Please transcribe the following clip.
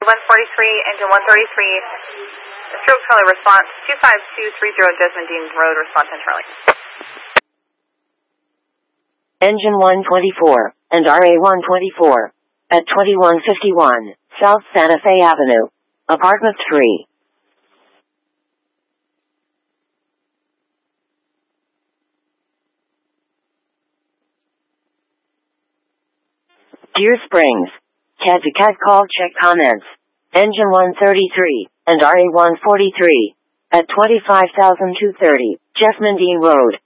143, engine 133, stroke Charlie response, 25230 Desmond Dean Road, response on Charlie. Engine 124, and RA-124, at 2151, South Santa Fe Avenue, Apartment 3. Deer Springs. CAD to CAD call check comments. Engine 133, and RA-143, at 25,230, Jessamine Dean Road.